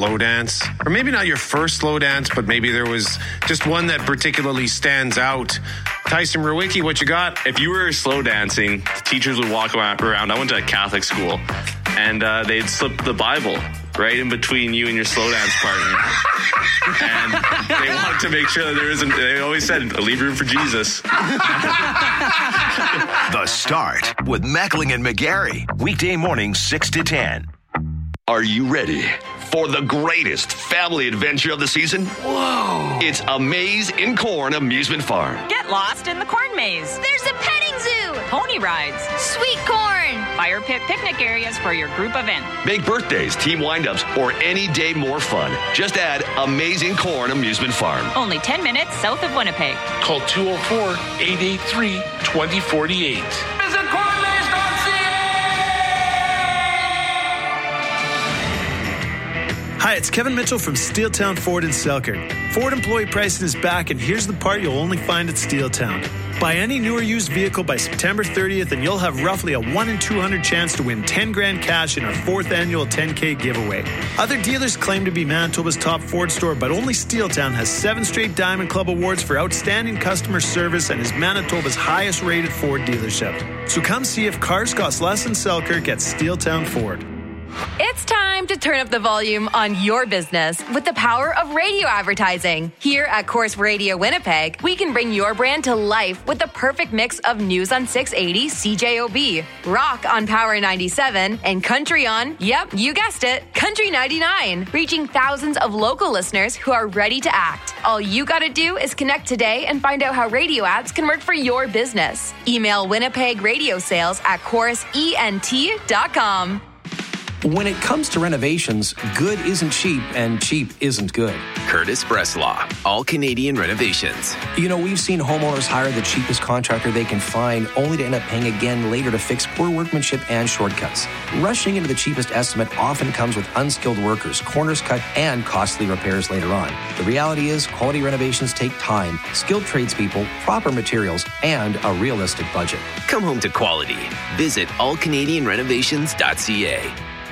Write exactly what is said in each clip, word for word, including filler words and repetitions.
slow dance? Or maybe not your first slow dance, but maybe there was just one that particularly stands out. Tyson Rowicki, what you got? If you were slow dancing, the teachers would walk around. I went to a Catholic school, and uh, they'd slip the Bible right in between you and your slow dance partner. And they wanted to make sure that there isn't, they always said, leave room for Jesus. The Start with Mackling and McGarry. Weekday mornings, six to ten. Are you ready for the greatest family adventure of the season? Whoa! It's A Maze in Corn Amusement Farm. Get lost in the corn maze. There's a petting zoo. Pony rides. Sweet corn. Fire pit picnic areas for your group event. Make birthdays, team windups, or any day more fun. Just add Amazing Corn Amusement Farm. Only ten minutes south of Winnipeg. Call two oh four, eight eight three, two oh four eight. Visit corn maze dot c a. Hi, it's Kevin Mitchell from Steeltown Ford in Selkirk. Ford employee pricing is back, and here's the part you'll only find at Steeltown. Buy any new or used vehicle by September thirtieth, and you'll have roughly a one in two hundred chance to win ten grand cash in our fourth annual ten K giveaway. Other dealers claim to be Manitoba's top Ford store, but only Steeltown has seven straight Diamond Club awards for outstanding customer service and is Manitoba's highest rated Ford dealership. So come see if cars cost less in Selkirk at Steeltown Ford. It's time to turn up the volume on your business with the power of radio advertising. Here at Corus Radio Winnipeg, we can bring your brand to life with the perfect mix of news on six eighty C J O B, rock on Power ninety-seven, and country on, yep, you guessed it, Country ninety-nine, reaching thousands of local listeners who are ready to act. All you gotta do is connect today and find out how radio ads can work for your business. Email Winnipeg Radio Sales at corus ent dot com. When it comes to renovations, good isn't cheap and cheap isn't good. Curtis Breslaw, All Canadian Renovations. You know, we've seen homeowners hire the cheapest contractor they can find only to end up paying again later to fix poor workmanship and shortcuts. Rushing into the cheapest estimate often comes with unskilled workers, corners cut, and costly repairs later on. The reality is quality renovations take time, skilled tradespeople, proper materials, and a realistic budget. Come home to quality. Visit all canadian renovations dot c a.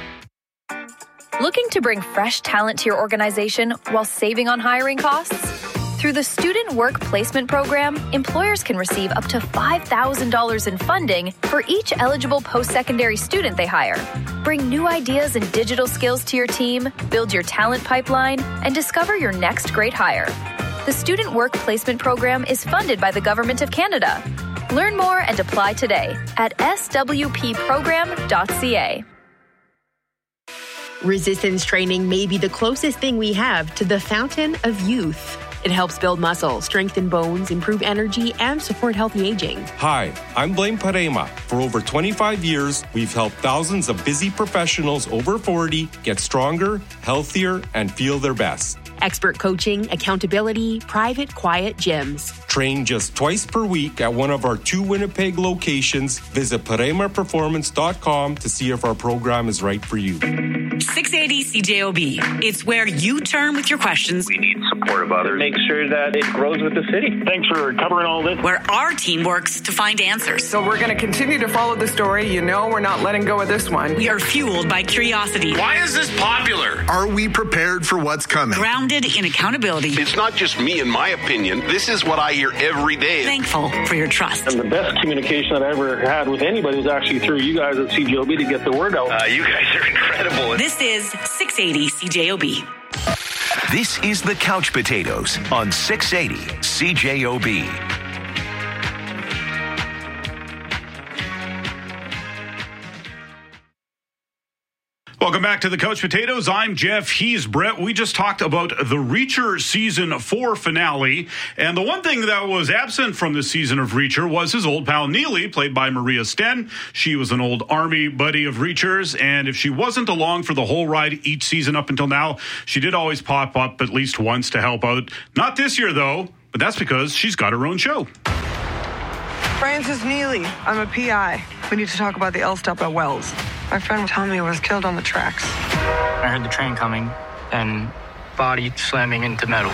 Looking to bring fresh talent to your organization while saving on hiring costs? Through the Student Work Placement Program, employers can receive up to five thousand dollars in funding for each eligible post-secondary student they hire. Bring new ideas and digital skills to your team, build your talent pipeline, and discover your next great hire. The Student Work Placement Program is funded by the Government of Canada. Learn more and apply today at s w p program dot c a. Resistance training may be the closest thing we have to the fountain of youth. It helps build muscle, strengthen bones, improve energy, and support healthy aging. Hi, I'm Blaine Parema. For over twenty-five years, we've helped thousands of busy professionals over forty get stronger, healthier, and feel their best. Expert coaching, accountability, private, quiet gyms. Train just twice per week at one of our two Winnipeg locations. Visit parema performance dot com to see if our program is right for you. six eighty C J O B. It's where you turn with your questions. We need support of others. Make sure that it grows with the city. Thanks for covering all this. Where our team works to find answers. So we're going to continue to follow the story. You know we're not letting go of this one. We are fueled by curiosity. Why is this popular? Are we prepared for what's coming? Grounded in accountability. It's not just me and my opinion. This is what I hear every day. Thankful for your trust. And the best communication that I ever had with anybody was actually through you guys at C J O B to get the word out. Uh, you guys are incredible. This is six eighty C J O B. This is the Couch Potatoes on six eighty C J O B. Welcome back to the Couch Potatoes. I'm Jeff. He's Brett. We just talked about the Reacher Season four finale. And the one thing that was absent from the season of Reacher was his old pal Neely, played by Maria Sten. She was an old Army buddy of Reacher's. And if she wasn't along for the whole ride each season up until now, she did always pop up at least once to help out. Not this year, though. But that's because she's got her own show. Francis Neely. I'm a P I. We need to talk about the L-stop at Wells. My friend Tommy was killed on the tracks. I heard the train coming and body slamming into metal.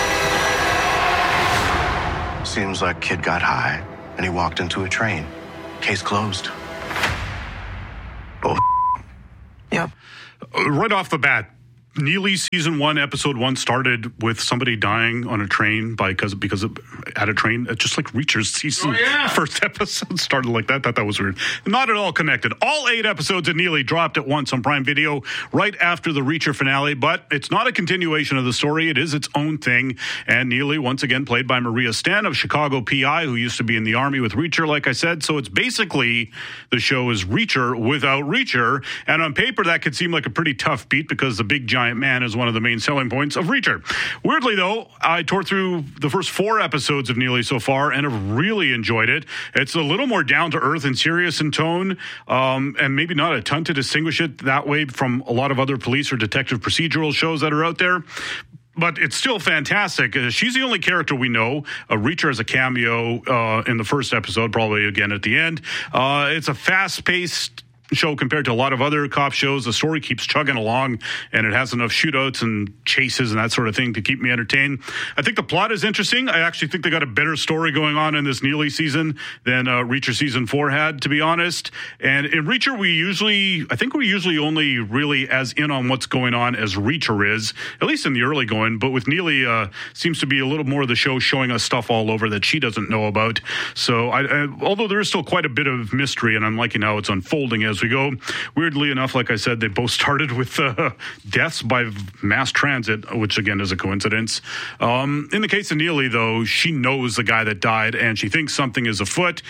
Seems like kid got high and he walked into a train. Case closed. Oh. Yep. Right off the bat, Neely season one, episode one started with somebody dying on a train by because because of, at a train, just like Reacher's season Oh, yeah. first episode started like that. Thought that was weird. Not at all connected. All eight episodes of Neely dropped at once on Prime Video right after the Reacher finale, but it's not a continuation of the story. It is its own thing. And Neely, once again, played by Maria Sten of Chicago P I, who used to be in the Army with Reacher, like I said. So it's basically the show is Reacher without Reacher. And on paper, that could seem like a pretty tough beat because the big giant man is one of the main selling points of Reacher. Weirdly, though, I tore through the first four episodes of Neely so far and have really enjoyed it. It's a little more down to earth and serious in tone, um, and maybe not a ton to distinguish it that way from a lot of other police or detective procedural shows that are out there. But it's still fantastic. Uh, she's the only character we know. Uh, Reacher has a cameo uh, in the first episode, probably again at the end. Uh, it's a fast-paced show compared to a lot of other cop shows. The story keeps chugging along, and it has enough shootouts and chases and that sort of thing to keep me entertained. I think the plot is interesting. I actually think they got a better story going on in this Neely season than uh, Reacher season four had, to be honest. And in Reacher, we usually, I think we're usually only really as in on what's going on as Reacher is, at least in the early going. But with Neely, uh, seems to be a little more of the show showing us stuff all over that she doesn't know about. So I, I, although there is still quite a bit of mystery, and I'm liking how it's unfolding as we go. Weirdly enough, like I said, they both started with uh, deaths by mass transit, which again is a coincidence. Um, in the case of Neely, though, she knows the guy that died and she thinks something is afoot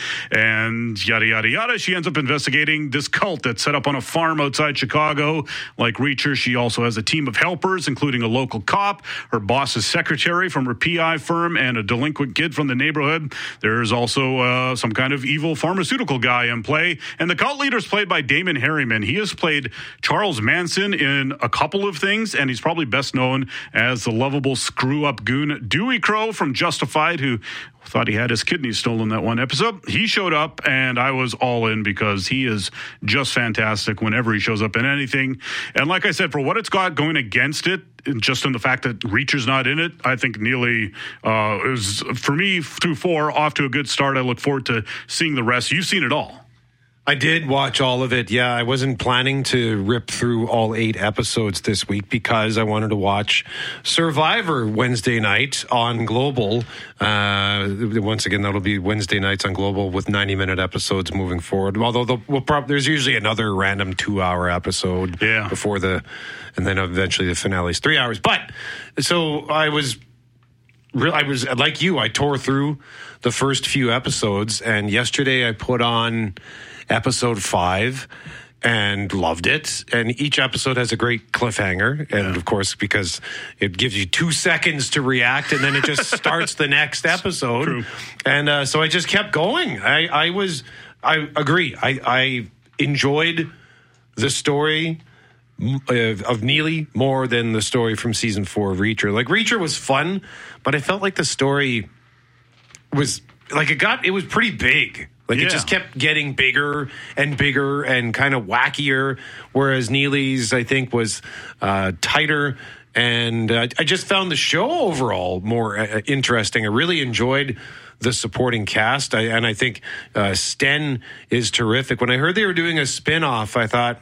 and yada, yada, yada. She ends up investigating this cult that's set up on a farm outside Chicago. Like Reacher, she also has a team of helpers, including a local cop, her boss's secretary from her P I firm, and a delinquent kid from the neighborhood. There's also uh, some kind of evil pharmaceutical guy in play. And the cult leader is played by Damon Harriman. He has played Charles Manson in a couple of things, and he's probably best known as the lovable screw-up goon Dewey Crow from Justified, who thought he had his kidneys stolen that one episode. He showed up, and I was all in because he is just fantastic whenever he shows up in anything. And like I said, for what it's got going against it, just in the fact that Reacher's not in it, I think Neely uh, is, for me, through four, off to a good start. I look forward to seeing the rest. You've seen it all. I did watch all of it. Yeah, I wasn't planning to rip through all eight episodes this week because I wanted to watch Survivor Wednesday night on Global. Uh, once again, that'll be Wednesday nights on Global with ninety-minute episodes moving forward. Although we'll prob- there's usually another random two-hour episode yeah. before the, and then eventually the finale's three hours. But so I was. I was like you. I tore through the first few episodes, and yesterday I put on episode five and loved it. And each episode has a great cliffhanger, and yeah. of course, because it gives you two seconds to react, and then it just starts the next episode. True. And uh, so I just kept going. I, I was, I agree. I, I enjoyed the story of Neely more than the story from season four of Reacher. Like, Reacher was fun, but I felt like the story was like it got it was pretty big. Like yeah. it just kept getting bigger and bigger and kind of wackier, whereas Neely's, I think, was uh, tighter. And uh, I just found the show overall more uh, interesting. I really enjoyed the supporting cast, I, and I think uh, Sten is terrific. When I heard they were doing a spinoff, I thought,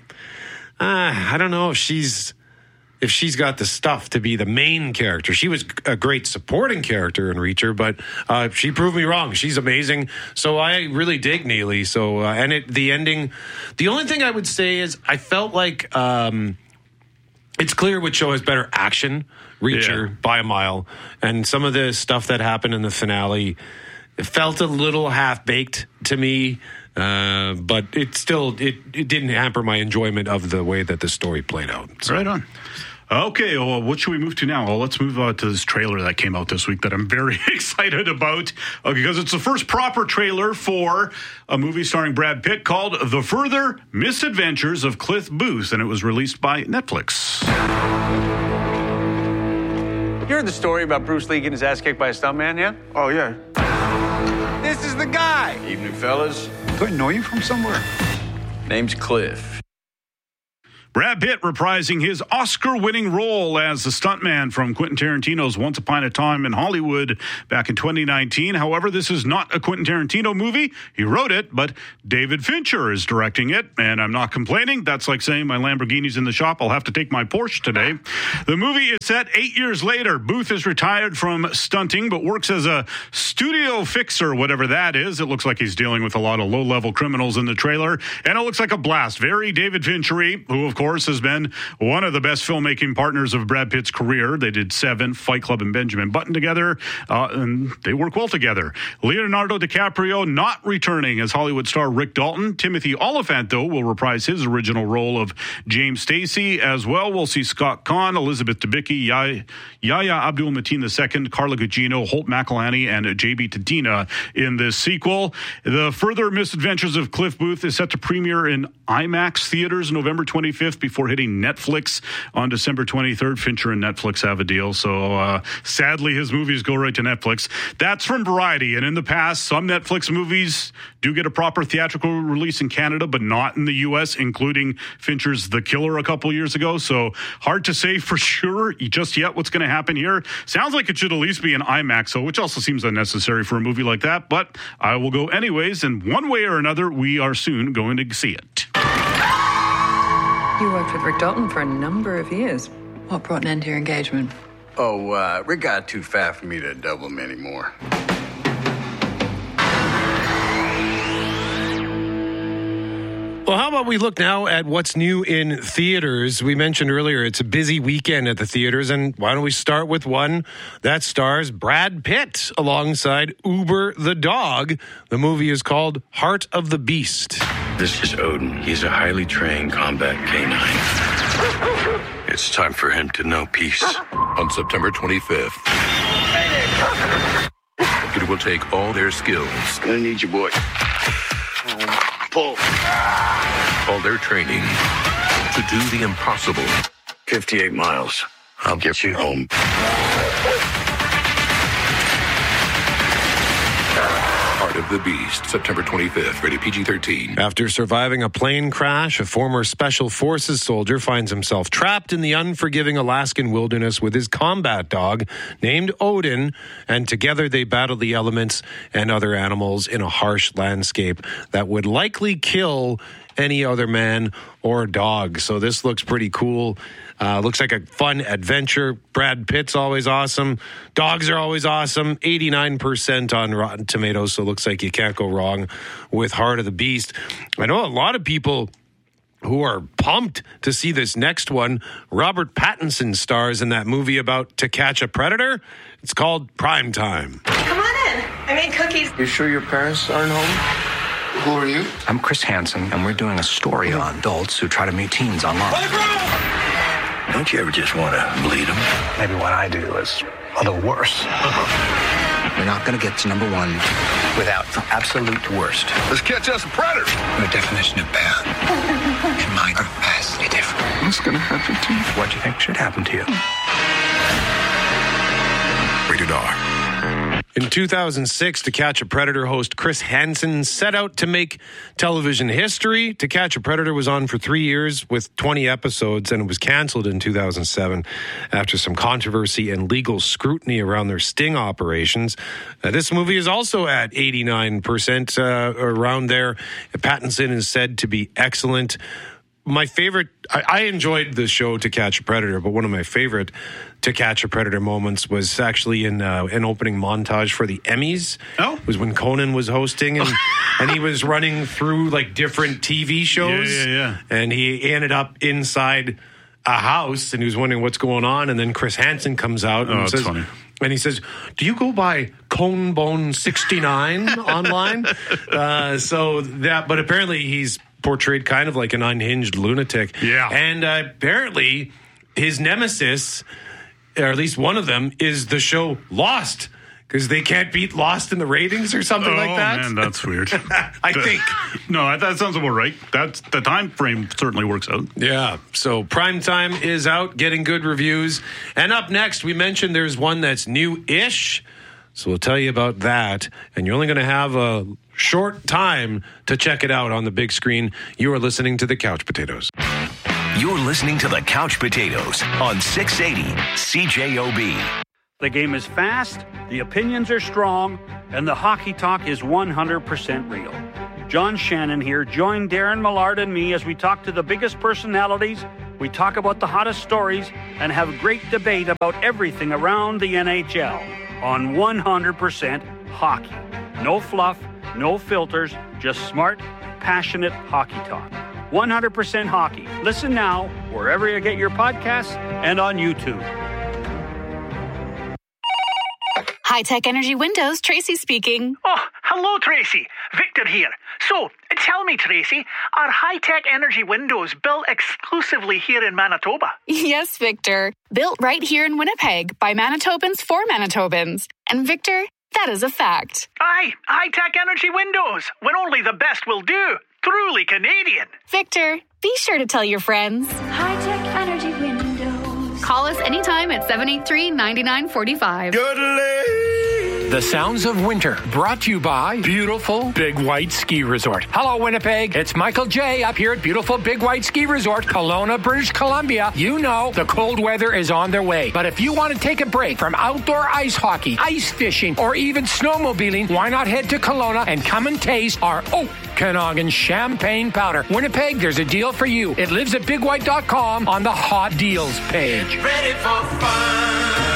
ah, I don't know if she's if she's got the stuff to be the main character. She was a great supporting character in Reacher, but uh, she proved me wrong. She's amazing. So I really dig Neely. So uh, and it, the ending, the only thing I would say is I felt like um, it's clear which show has better action. Reacher yeah. by a mile, and some of the stuff that happened in the finale, it felt a little half baked to me. Uh, but it still it, it didn't hamper my enjoyment of the way that the story played out. So. Right on. Okay, well, what should we move to now? Well, let's move uh, to this trailer that came out this week that I'm very excited about uh, because it's the first proper trailer for a movie starring Brad Pitt called The Further Misadventures of Cliff Booth, and it was released by Netflix. You heard the story about Bruce Lee getting his ass kicked by a stuntman, yeah? Oh, yeah. This is the guy. Evening, fellas. Do I know you from somewhere? Name's Cliff. Brad Pitt reprising his Oscar-winning role as the stuntman from Quentin Tarantino's Once Upon a Time in Hollywood back in twenty nineteen. However, this is not a Quentin Tarantino movie. He wrote it, but David Fincher is directing it, and I'm not complaining. That's like saying my Lamborghini's in the shop. I'll have to take my Porsche today. The movie is set eight years later. Booth is retired from stunting, but works as a studio fixer, whatever that is. It looks like he's dealing with a lot of low-level criminals in the trailer, and it looks like a blast. Very David Fincher-y, who, of course, has been one of the best filmmaking partners of Brad Pitt's career. They did Seven, Fight Club, and Benjamin Button together, uh, and they work well together. Leonardo DiCaprio not returning as Hollywood star Rick Dalton. Timothy Olyphant, though, will reprise his original role of James Stacey as well. We'll see Scott Conn, Elizabeth Debicki, Yahya Abdul-Mateen the Second, Carla Gugino, Holt McElhenney, and J B Tadina in this sequel. The Further Misadventures of Cliff Booth is set to premiere in IMAX theaters November twenty-fifth before hitting Netflix on December twenty-third. Fincher and Netflix have a deal, so uh, sadly his movies go right to Netflix. That's from Variety, and in the past, some Netflix movies do get a proper theatrical release in Canada, but not in the U S, including Fincher's The Killer a couple years ago, so hard to say for sure just yet what's going to happen here. Sounds like it should at least be an IMAX, so which also seems unnecessary for a movie like that, but I will go anyways, and one way or another, we are soon going to see it. You worked with Rick Dalton for a number of years. What brought an end to your engagement? Oh, uh, Rick got too fat for me to double him anymore. Well, how about we look now at what's new in theaters? We mentioned earlier it's a busy weekend at the theaters, and why don't we start with one that stars Brad Pitt alongside Uber the dog. The movie is called Heart of the Beast. This is Odin. He's a highly trained combat canine. It's time for him to know peace. On September twenty-fifth, it will take all their skills. Gonna need you, boy. Pull. All their training to do the impossible. fifty-eight miles. I'll get you home. Heart of the Beast, September twenty-fifth, rated P G thirteen. After surviving a plane crash, a former Special Forces soldier finds himself trapped in the unforgiving Alaskan wilderness with his combat dog named Odin, and together they battle the elements and other animals in a harsh landscape that would likely kill any other man or dog. So this looks pretty cool. Uh, looks like a fun adventure. Brad Pitt's always awesome. Dogs are always awesome. eighty-nine percent on Rotten Tomatoes, so it looks like you can't go wrong with Heart of the Beast. I know a lot of people who are pumped to see this next one. Robert Pattinson stars in that movie about To Catch a Predator. It's called Prime Time. Come on in. I made cookies. You sure your parents aren't home? Who are you? I'm Chris Hansen, and we're doing a story on adults who try to meet teens online. Don't you ever just want to bleed them? Maybe what I do is a little worse. We're not going to get to number one without the absolute worst. Let's catch us a predator. Your definition of bad and mine are vastly different. What's going to happen to you? What do you think should happen to you? Rated R. In two thousand six, To Catch a Predator host Chris Hansen set out to make television history. To Catch a Predator was on for three years with twenty episodes, and it was canceled in two thousand seven after some controversy and legal scrutiny around their sting operations. Uh, this movie is also at eighty-nine percent uh, around there. Pattinson is said to be excellent. My favorite, I, I enjoyed the show To Catch a Predator, but one of my favorite To Catch a Predator moments was actually in uh, an opening montage for the Emmys. Oh. It was when Conan was hosting, and, and he was running through like different T V shows. Yeah, yeah, yeah. And he ended up inside a house, and he was wondering what's going on, and then Chris Hansen comes out and Oh, that's says... funny. And he says, do you go by Conebone sixty-nine online? Uh, so that, but apparently he's portrayed kind of like an unhinged lunatic. Yeah. And uh, apparently his nemesis, or at least one of them, is the show Lost. Because they can't beat Lost in the ratings or something oh, like that. Oh, man, that's weird. I think. No, that sounds about right. That's, the time frame certainly works out. Yeah. So Primetime is out, getting good reviews. And up next, we mentioned there's one that's new-ish. So we'll tell you about that. And you're only going to have a short time to check it out on the big screen. You are listening to The Couch Potatoes. You're listening to the Couch Potatoes on six eighty C J O B. The game is fast, the opinions are strong, and the hockey talk is one hundred percent real. John Shannon here. Join Darren Millard and me as we talk to the biggest personalities, we talk about the hottest stories, and have great debate about everything around the N H L on one hundred percent hockey. No fluff, no filters, just smart, passionate hockey talk. one hundred percent hockey. Listen now wherever you get your podcasts and on YouTube. High-Tech Energy Windows, Tracy speaking. Oh, hello, Tracy. Victor here. So, tell me, Tracy, are High-Tech Energy Windows built exclusively here in Manitoba? Yes, Victor. Built right here in Winnipeg by Manitobans for Manitobans. And Victor, that is a fact. Aye, High-Tech Energy Windows, when only the best will do. Truly Canadian. Victor, be sure to tell your friends. High-Tech Energy Windows. Call us anytime at seven eight three, nine nine four five. The Sounds of Winter, brought to you by Beautiful Big White Ski Resort. Hello, Winnipeg. It's Michael J. up here at Beautiful Big White Ski Resort, Kelowna, British Columbia. You know the cold weather is on their way. But if you want to take a break from outdoor ice hockey, ice fishing, or even snowmobiling, why not head to Kelowna and come and taste our Okanagan Champagne Powder. Winnipeg, there's a deal for you. It lives at big white dot com on the Hot Deals page. Ready for fun.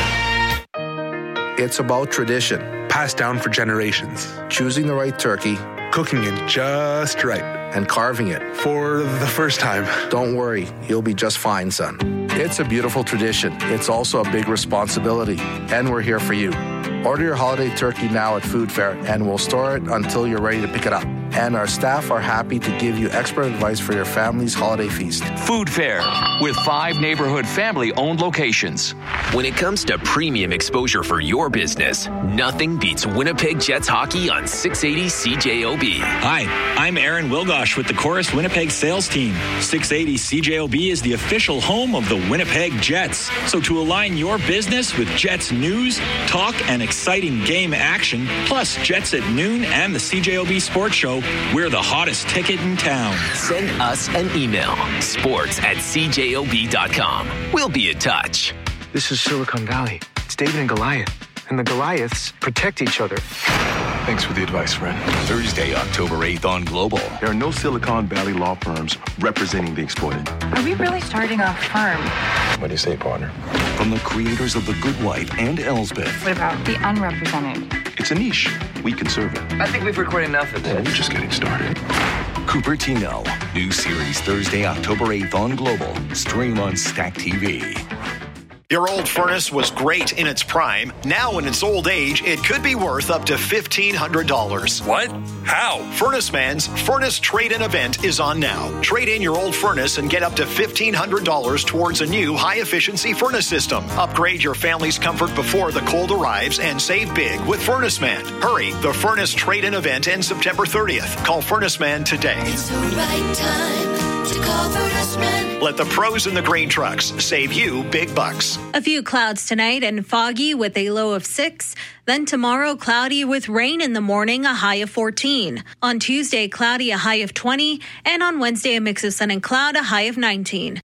It's about tradition. Passed down for generations. Choosing the right turkey. Cooking it just right. And carving it. For the first time. Don't worry, you'll be just fine, son. It's a beautiful tradition. It's also a big responsibility. And we're here for you. Order your holiday turkey now at Food Fair, and we'll store it until you're ready to pick it up. And our staff are happy to give you expert advice for your family's holiday feast. Food Fair, with five neighborhood family-owned locations. When it comes to premium exposure for your business, nothing beats Winnipeg Jets hockey on six eighty C J O B. Hi, I'm Aaron Wilgosh with the Chorus Winnipeg sales team. six eighty C J O B is the official home of the Winnipeg Jets. So to align your business with Jets news, talk, and exciting game action, plus Jets at noon and the C J O B Sports Show, we're the hottest ticket in town. Send us an email, sports at c j o b dot com. We'll be in touch. This is Silicon Valley. It's David and Goliath. And the Goliaths protect each other. Thanks for the advice, friend. Thursday, October eighth on Global. There are no Silicon Valley law firms representing the exploited. Are we really starting a firm? What do you say, partner? From the creators of The Good Wife and Elsbeth. What about the unrepresented? It's a niche. We can serve it. I think we've recorded enough of this. Well, we're just getting started. Cupertino. New series Thursday, October eighth on Global. Stream on Stack T V. Your old furnace was great in its prime. Now in its old age, it could be worth up to fifteen hundred dollars. What? How? Furnace Man's Furnace Trade-In event is on now. Trade in your old furnace and get up to fifteen hundred dollars towards a new high-efficiency furnace system. Upgrade your family's comfort before the cold arrives and save big with Furnace Man. Hurry, the Furnace Trade-In event ends September thirtieth. Call Furnace Man today. It's the right time to call Furnace Man. Let the pros in the grain trucks save you big bucks. A few clouds tonight and foggy with a low of six. Then tomorrow, cloudy with rain in the morning, a high of fourteen. On Tuesday, cloudy, a high of twenty. And on Wednesday, a mix of sun and cloud, a high of nineteen.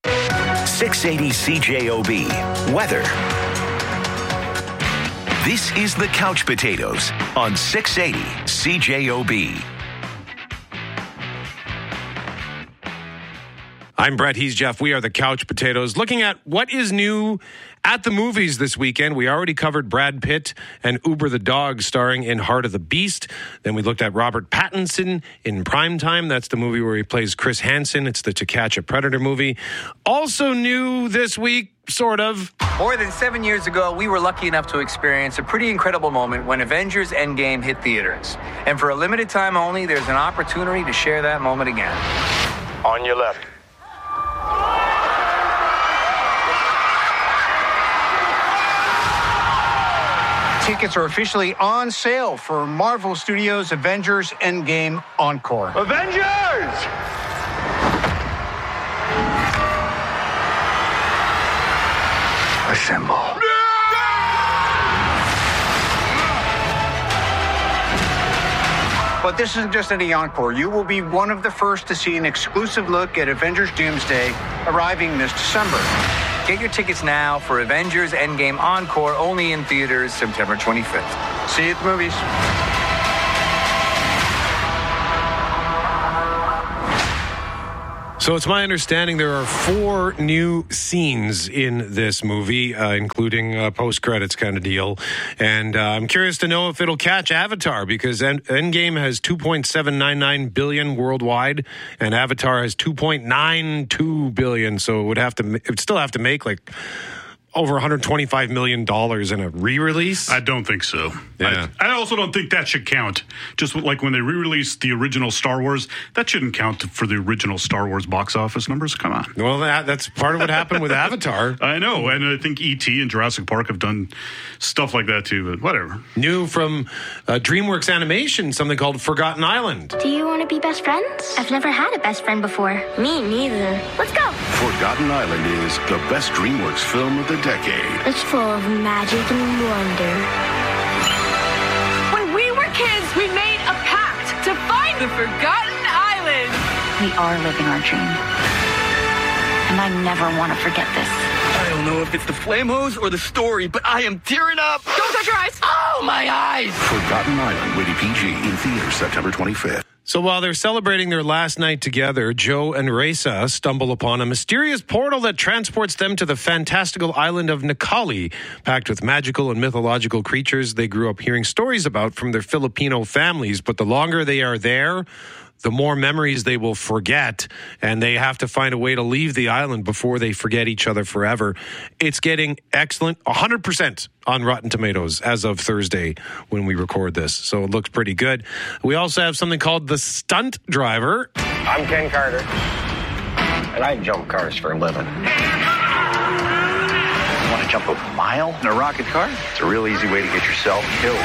six eighty C J O B. Weather. This is the Couch Potatoes on six eighty C J O B. I'm Brett. He's Jeff. We are the Couch Potatoes. Looking at what is new at the movies this weekend. We already covered Brad Pitt and Uber the Dog starring in Heart of the Beast. Then we looked at Robert Pattinson in Primetime. That's the movie where he plays Chris Hansen. It's the To Catch a Predator movie. Also new this week, sort of. More than seven years ago, we were lucky enough to experience a pretty incredible moment when Avengers Endgame hit theaters. And for a limited time only, there's an opportunity to share that moment again. On your left. Tickets are officially on sale for Marvel Studios' Avengers Endgame Encore. Avengers! Assemble. But this isn't just any encore. You will be one of the first to see an exclusive look at Avengers Doomsday arriving this December. Get your tickets now for Avengers Endgame Encore, only in theaters September twenty-fifth. See you at the movies. So it's my understanding there are four new scenes in this movie, uh, including a post-credits kind of deal. And uh, I'm curious to know if it'll catch Avatar, because End- Endgame has two point seven nine nine billion worldwide, and Avatar has two point nine two billion. So it would have to, it would still have to make like over one hundred twenty-five million dollars in a re-release? I don't think so. Yeah. I, I also don't think that should count. Just like when they re-released the original Star Wars, that shouldn't count for the original Star Wars box office numbers. Come on. Well, that, that's part of what happened with Avatar. I know, and I think E T and Jurassic Park have done stuff like that too, but whatever. New from uh, DreamWorks Animation, something called Forgotten Island. Do you want to be best friends? I've never had a best friend before. Me neither. Let's go. Forgotten Island is the best DreamWorks film of the decade. It's full of magic and wonder. When we were kids, we made a pact to find the Forgotten Island. We are living our dream. And I never want to forget this. I don't know if it's the flame hose or the story, but I am tearing up. Don't touch your eyes. Oh, my eyes. Forgotten Island, rated P G, in theaters September twenty-fifth. So while they're celebrating their last night together, Joe and Reza stumble upon a mysterious portal that transports them to the fantastical island of Nikali, packed with magical and mythological creatures they grew up hearing stories about from their Filipino families. But the longer they are there, the more memories they will forget, and they have to find a way to leave the island before they forget each other forever. It's getting excellent, one hundred percent on Rotten Tomatoes as of Thursday when we record this, so it looks pretty good. We also have something called The Stunt Driver. I'm Ken Carter, and I jump cars for a living. Want to jump a mile in a rocket car? It's a real easy way to get yourself killed.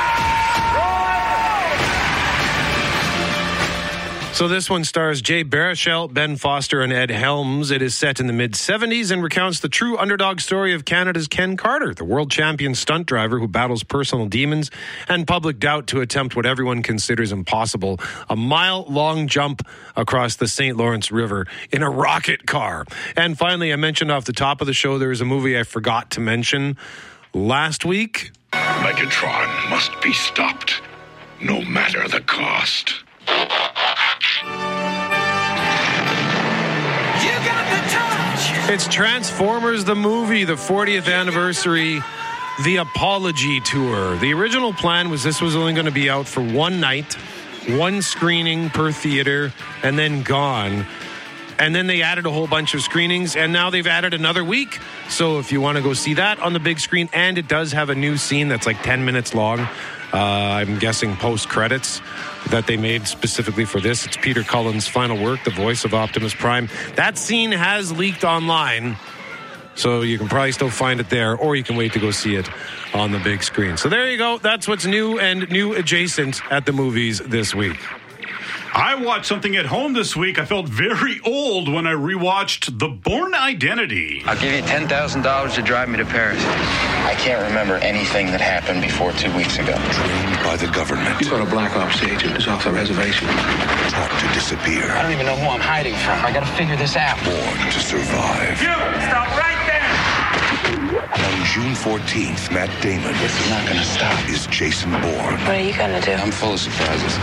So this one stars Jay Baruchel, Ben Foster, and Ed Helms. It is set in the mid-seventies and recounts the true underdog story of Canada's Ken Carter, the world champion stunt driver who battles personal demons and public doubt to attempt what everyone considers impossible, a mile-long jump across the Saint Lawrence River in a rocket car. And finally, I mentioned off the top of the show, there was a movie I forgot to mention last week. Megatron must be stopped, no matter the cost. It's Transformers the movie, the fortieth anniversary, the Apology Tour. The original plan was this was only going to be out for one night, one screening per theater, and then gone. And then they added a whole bunch of screenings, and now they've added another week. So if you want to go see that on the big screen, and it does have a new scene that's like ten minutes long, uh, I'm guessing post-credits that they made specifically for this. It's Peter Cullen's final work, the voice of Optimus Prime. That scene has leaked online, so you can probably still find it there, or you can wait to go see it on the big screen. So there you go. That's what's new and new adjacent at the movies this week. I watched something at home this week. I felt very old when I rewatched The Bourne Identity. I'll give you ten thousand dollars to drive me to Paris. I can't remember anything that happened before two weeks ago. Trained by the government. You got a Black Ops agent who's off the reservation. Taught to disappear. I don't even know who I'm hiding from. I gotta figure this out. Born to survive. You! Stop right there! On June fourteenth, Matt Damon. This is not gonna stop. Is Jason Bourne. What are you gonna do? I'm full of surprises.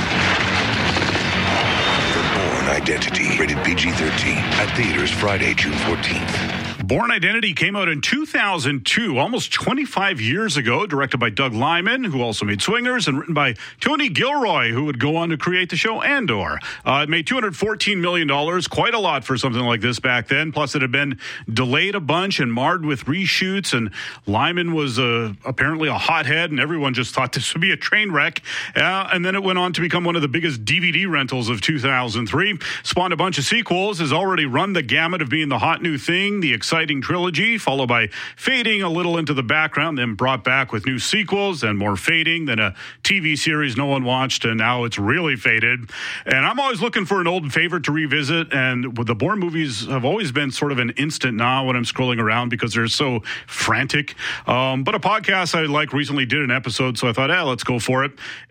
Identity, rated P G thirteen, at theaters Friday, June fourteenth. Bourne Identity came out in two thousand two, almost twenty-five years ago, directed by Doug Liman, who also made Swingers, and written by Tony Gilroy, who would go on to create the show Andor. Uh, it made two hundred fourteen million dollars, quite a lot for something like this back then, plus it had been delayed a bunch and marred with reshoots, and Liman was uh, apparently a hothead, and everyone just thought this would be a train wreck. Uh, and then it went on to become one of the biggest D V D rentals of two thousand three, spawned a bunch of sequels, has already run the gamut of being the hot new thing, the exciting trilogy, followed by fading a little into the background, then brought back with new sequels, and more fading, then a T V series no one watched, and now it's really faded. And I'm always looking for an old favorite to revisit, and the Bourne movies have always been sort of an instant now when I'm scrolling around because they're so frantic. Um, but a podcast I like recently did an episode, so I thought, eh, let's go for it.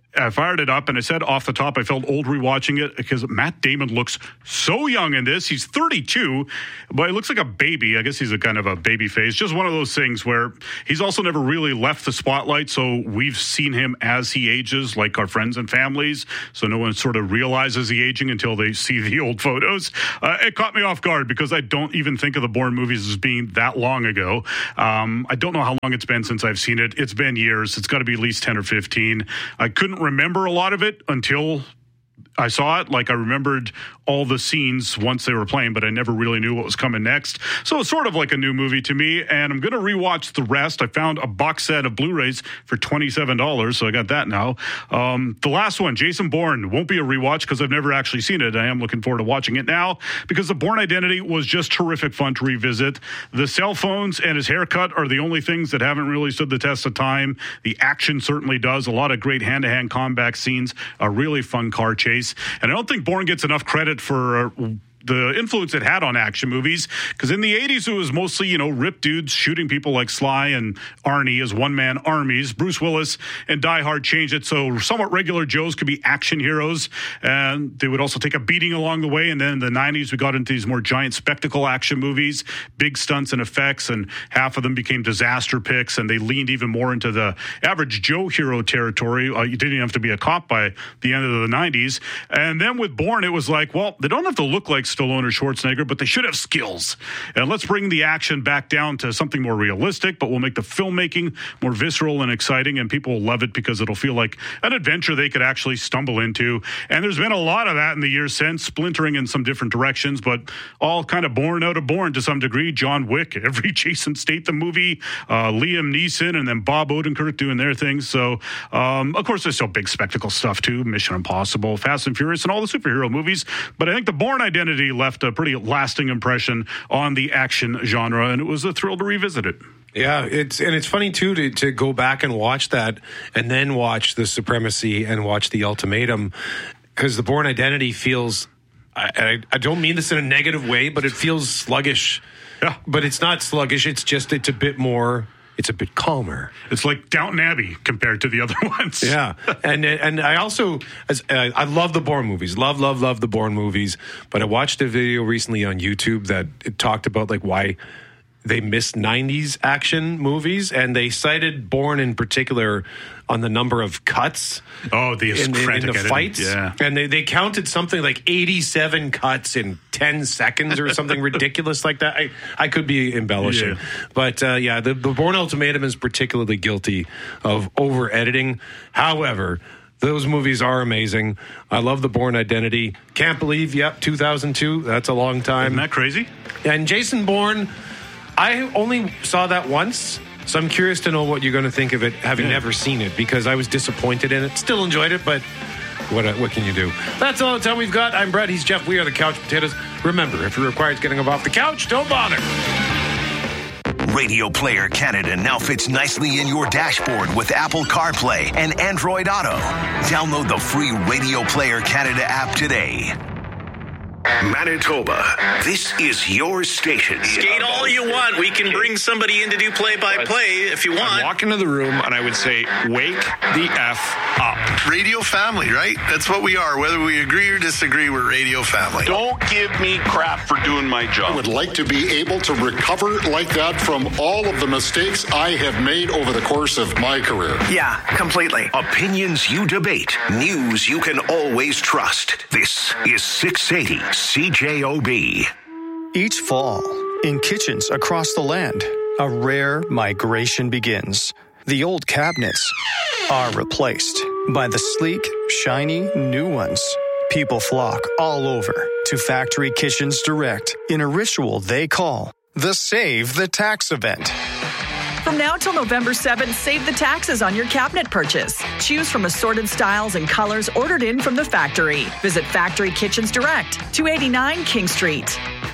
I fired it up, and I said off the top I felt old rewatching it because Matt Damon looks so young in this. He's thirty-two, but he looks like a baby. I guess he's a kind of a baby face. Just one of those things where he's also never really left the spotlight, so we've seen him as he ages, like our friends and families, so no one sort of realizes the aging until they see the old photos. Uh, it caught me off guard because I don't even think of the Bourne movies as being that long ago. Um, I don't know how long it's been since I've seen it. It's been years. It's got to be at least ten or fifteen. I couldn't remember a lot of it until I saw it. Like, I remembered all the scenes once they were playing, but I never really knew what was coming next. So it's sort of like a new movie to me, and I'm going to rewatch the rest. I found a box set of Blu-rays for twenty-seven dollars, so I got that now. Um, the last one, Jason Bourne, won't be a rewatch because I've never actually seen it. I am looking forward to watching it now because the Bourne Identity was just terrific fun to revisit. The cell phones and his haircut are the only things that haven't really stood the test of time. The action certainly does. A lot of great hand-to-hand combat scenes, a really fun car chase. And I don't think Bourne gets enough credit for uh, the influence it had on action movies, because in the eighties it was mostly, you know, ripped dudes shooting people like Sly and Arnie as one-man armies. Bruce Willis and Die Hard changed it so somewhat regular Joes could be action heroes, and they would also take a beating along the way. And then in the nineties we got into these more giant spectacle action movies, big stunts and effects, and half of them became disaster picks, and they leaned even more into the average Joe hero territory. Uh, you didn't even have to be a cop by the end of the nineties. And then with Bourne it was like, well, they don't have to look like Stallone or Schwarzenegger, but they should have skills. And let's bring the action back down to something more realistic, but we'll make the filmmaking more visceral and exciting, and people will love it because it'll feel like an adventure they could actually stumble into. And there's been a lot of that in the years since, splintering in some different directions, but all kind of born out of Bourne to some degree. John Wick, every Jason Statham movie, uh, Liam Neeson, and then Bob Odenkirk doing their things. So, um, of course, there's still big spectacle stuff too, Mission Impossible, Fast and Furious, and all the superhero movies. But I think the Bourne Identity left a pretty lasting impression on the action genre, and it was a thrill to revisit it. Yeah, it's and it's funny too to, to go back and watch that and then watch The Supremacy and watch The Ultimatum, because the Bourne Identity feels, I, I, I don't mean this in a negative way, but it feels sluggish. Yeah. But it's not sluggish, it's just, it's a bit more... It's a bit calmer. It's like Downton Abbey compared to the other ones. Yeah, and and I also as uh, I love the Bourne movies, love love love the Bourne movies. But I watched a video recently on YouTube that it talked about like why they missed nineties action movies, and they cited Bourne in particular on the number of cuts. Oh, the in, in, in the fights, yeah. And they, they counted something like eighty-seven cuts in ten seconds or something ridiculous like that. I, I could be embellishing, yeah. but uh, yeah, the, the Bourne Ultimatum is particularly guilty of over editing. However, those movies are amazing. I love the Bourne Identity. Can't believe, yep, two thousand two. That's a long time. Isn't that crazy? And Jason Bourne, I only saw that once. So I'm curious to know what you're going to think of it, having yeah. never seen it, because I was disappointed in it. Still enjoyed it, but what what can you do? That's all the time we've got. I'm Brett. He's Jeff. We are the Couch Potatoes. Remember, if it requires getting up off the couch, don't bother. Radio Player Canada now fits nicely in your dashboard with Apple CarPlay and Android Auto. Download the free Radio Player Canada app today. Manitoba, this is your station. Skate all you want. We can bring somebody in to do play-by-play if you want. I'd walk into the room and I would say, wake the F up. Radio family, right? That's what we are. Whether we agree or disagree, we're radio family. Don't give me crap for doing my job. I would like to be able to recover like that from all of the mistakes I have made over the course of my career. Yeah, completely. Opinions you debate. News you can always trust. This is six eighty C J O B. Each fall, in kitchens across the land, a rare migration begins. The old cabinets are replaced by the sleek, shiny new ones. People flock all over to Factory Kitchens Direct in a ritual they call the Save the Tax event. From now till November seventh, save the taxes on your cabinet purchase. Choose from assorted styles and colors ordered in from the factory. Visit Factory Kitchens Direct, two eighty-nine King Street.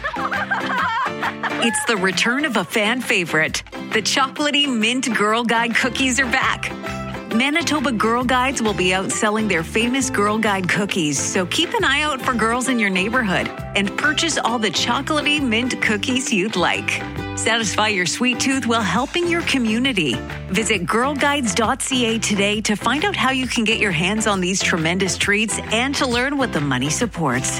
It's the return of a fan favorite. The chocolatey mint Girl Guide cookies are back. Manitoba Girl Guides will be out selling their famous Girl Guide cookies, so keep an eye out for girls in your neighborhood and purchase all the chocolatey mint cookies you'd like. Satisfy your sweet tooth while helping your community. Visit girl guides dot c a today to find out how you can get your hands on these tremendous treats and to learn what the money supports.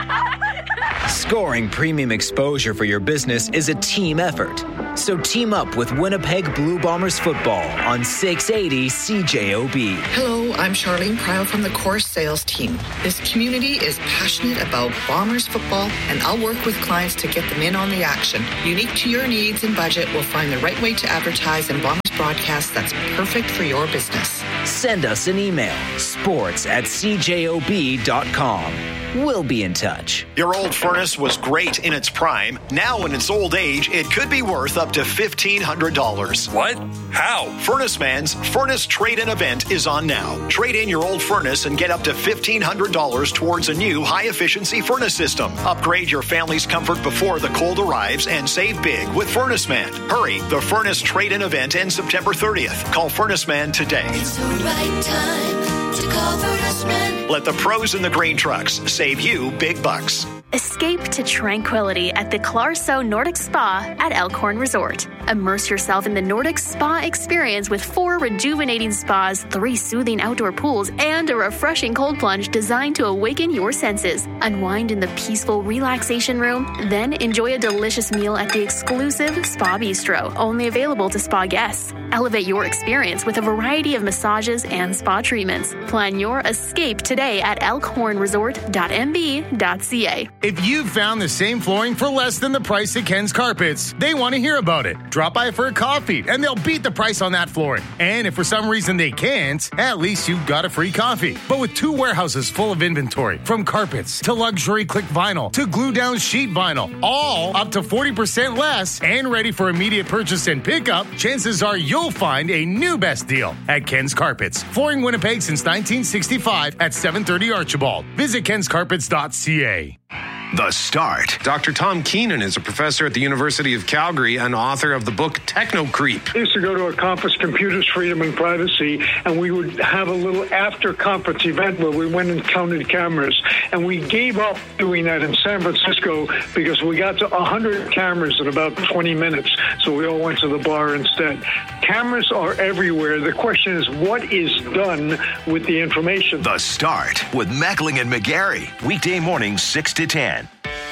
Scoring premium exposure for your business is a team effort. So team up with Winnipeg Blue Bombers football on six eighty C J O B. Hello, I'm Charlene Pryle from the Course Sales Team. This community is passionate about Bombers football, and I'll work with clients to get them in on the action. Unique to your needs and budget, we'll find the right way to advertise in Bombers broadcasts that's perfect for your business. Send us an email, sports at c j o b dot com. We'll be in touch. Your old furnace was great in its prime. Now in its old age, it could be worth up to fifteen hundred dollars. What? How? Furnace Man's Furnace Trade-In event is on now. Trade in your old furnace and get up to fifteen hundred dollars towards a new high-efficiency furnace system. Upgrade your family's comfort before the cold arrives and save big with Furnace Man. Hurry, the Furnace Trade-In event ends September thirtieth. Call Furnace Man today. It's the right time to call Furnace Man. Let the pros in the grain trucks save you big bucks. Escape to tranquility at the Clarso Nordic Spa at Elkhorn Resort. Immerse yourself in the Nordic Spa experience with four rejuvenating spas, three soothing outdoor pools, and a refreshing cold plunge designed to awaken your senses. Unwind in the peaceful relaxation room, then enjoy a delicious meal at the exclusive Spa Bistro, only available to spa guests. Elevate your experience with a variety of massages and spa treatments. Plan your escape today at elkhorn resort dot m b dot c a. If you've found the same flooring for less than the price at Ken's Carpets, they want to hear about it. Drop by for a coffee, and they'll beat the price on that flooring. And if for some reason they can't, at least you got a free coffee. But with two warehouses full of inventory, from carpets to luxury click vinyl to glue-down sheet vinyl, all up to forty percent less and ready for immediate purchase and pickup, chances are you'll find a new best deal at Ken's Carpets. Flooring Winnipeg since nineteen sixty-five at seven thirty Archibald. Visit kens carpets dot c a. The Start. Doctor Tom Keenan is a professor at the University of Calgary and author of the book Techno Creep. I used to go to a conference, Computers, Freedom, and Privacy, and we would have a little after-conference event where we went and counted cameras. And we gave up doing that in San Francisco because we got to one hundred cameras in about twenty minutes, so we all went to the bar instead. Cameras are everywhere. The question is, what is done with the information? The Start with Mackling and McGarry. Weekday mornings, six to ten.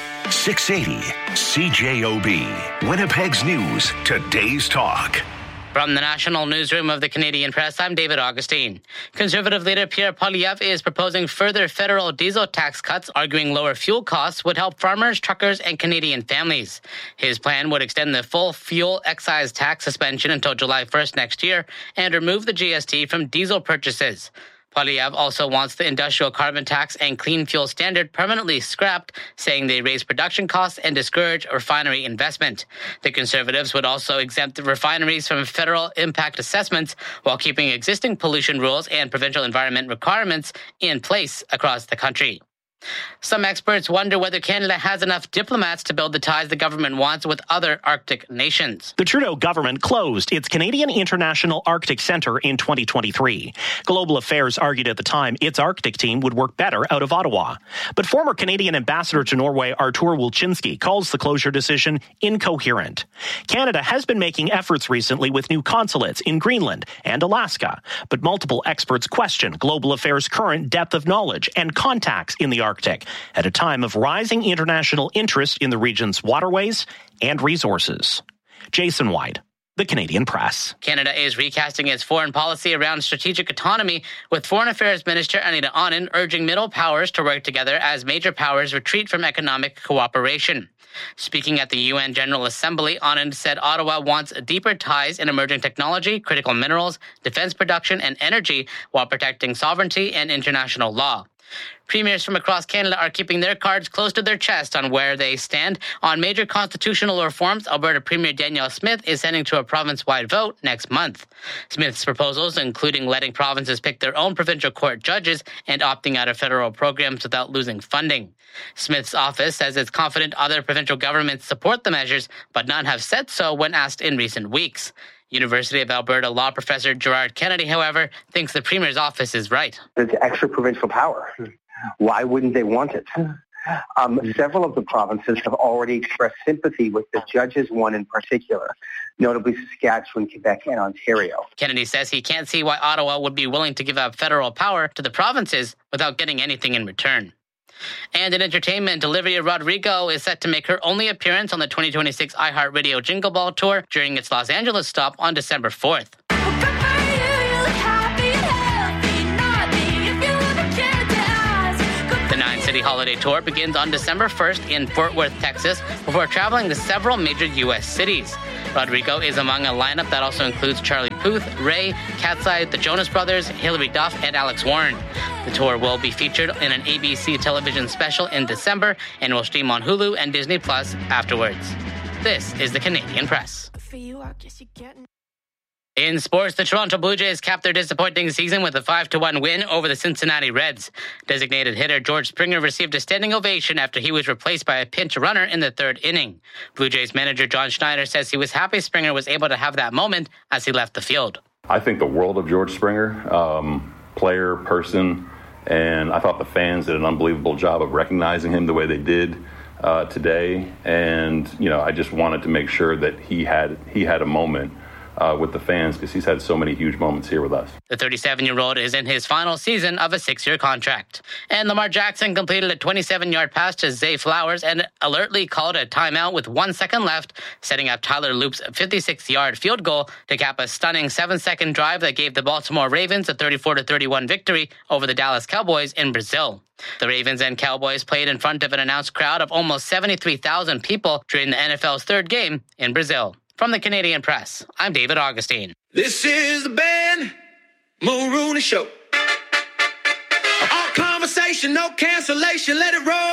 six eighty C J O B. Winnipeg's News. Today's Talk. From the National Newsroom of the Canadian Press, I'm David Augustine. Conservative leader Pierre Poilievre is proposing further federal diesel tax cuts, arguing lower fuel costs would help farmers, truckers, and Canadian families. His plan would extend the full fuel excise tax suspension until July first next year and remove the G S T from diesel purchases. Poilievre also wants the industrial carbon tax and clean fuel standard permanently scrapped, saying they raise production costs and discourage refinery investment. The Conservatives would also exempt the refineries from federal impact assessments while keeping existing pollution rules and provincial environment requirements in place across the country. Some experts wonder whether Canada has enough diplomats to build the ties the government wants with other Arctic nations. The Trudeau government closed its Canadian International Arctic Centre in twenty twenty-three. Global Affairs argued at the time its Arctic team would work better out of Ottawa. But former Canadian ambassador to Norway Artur Wilczynski calls the closure decision incoherent. Canada has been making efforts recently with new consulates in Greenland and Alaska, but multiple experts question Global Affairs' current depth of knowledge and contacts in the Arctic. Arctic at a time of rising international interest in the region's waterways and resources. Jason White, The Canadian Press. Canada is recasting its foreign policy around strategic autonomy, with Foreign Affairs Minister Anita Anand urging middle powers to work together as major powers retreat from economic cooperation. Speaking at the U N General Assembly, Anand said Ottawa wants deeper ties in emerging technology, critical minerals, defense production, and energy while protecting sovereignty and international law. Premiers from across Canada are keeping their cards close to their chest on where they stand on major constitutional reforms. Alberta Premier Danielle Smith is sending to a province-wide vote next month. Smith's proposals, including letting provinces pick their own provincial court judges and opting out of federal programs without losing funding. Smith's office says it's confident other provincial governments support the measures, but none have said so when asked in recent weeks. University of Alberta law professor Gerard Kennedy, however, thinks the Premier's office is right. It's extra provincial power. Why wouldn't they want it? Um, several of the provinces have already expressed sympathy with the judges, one in particular, notably Saskatchewan, Quebec, and Ontario. Kennedy says he can't see why Ottawa would be willing to give up federal power to the provinces without getting anything in return. And in entertainment, Olivia Rodrigo is set to make her only appearance on the twenty twenty-six iHeartRadio Jingle Ball Tour during its Los Angeles stop on December fourth. The nine-city holiday tour begins on December first in Fort Worth, Texas, before traveling to several major U S cities. Rodrigo is among a lineup that also includes Charlie Puth, Ray, Cat's-Eye, the Jonas Brothers, Hilary Duff, and Alex Warren. The tour will be featured in an A B C television special in December and will stream on Hulu and Disney Plus afterwards. This is the Canadian Press. In sports, the Toronto Blue Jays capped their disappointing season with a five to one win over the Cincinnati Reds. Designated hitter George Springer received a standing ovation after he was replaced by a pinch runner in the third inning. Blue Jays manager John Schneider says he was happy Springer was able to have that moment as he left the field. I think the world of George Springer, um, player, person, and I thought the fans did an unbelievable job of recognizing him the way they did uh, today. And, you know, I just wanted to make sure that he had he had a moment Uh, with the fans, because he's had so many huge moments here with us. The thirty-seven-year-old is in his final season of a six-year contract. And Lamar Jackson completed a twenty-seven-yard pass to Zay Flowers and alertly called a timeout with one second left, setting up Tyler Loop's fifty-six-yard field goal to cap a stunning seven-second drive that gave the Baltimore Ravens a thirty-four to thirty-one victory over the Dallas Cowboys in Brazil. The Ravens and Cowboys played in front of an announced crowd of almost seventy-three thousand people during the N F L's third game in Brazil. From the Canadian Press, I'm David Augustine. This is the Ben Mulrooney Show. All conversation, no cancellation, let it roll.